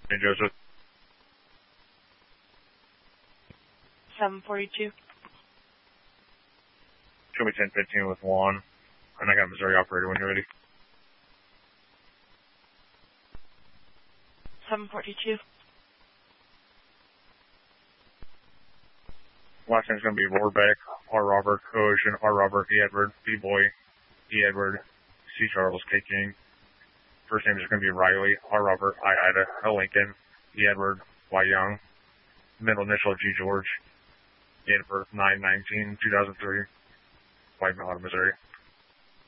Hey, Joseph. 742. Show me 1015 with Juan. And I got a Missouri operator when you're ready. 742. Last name's going to be Rohrbeck, R. Robert, Ocean, R. Robert, E. Edward, B. Boy, E. Edward, C. Charles, K. King. First name is going to be Riley, R. Robert, I. Ida, L. Lincoln, E. Edward, Y. Young. Middle initial G. George. Date of birth 9/19/2003. White Mountain, Missouri.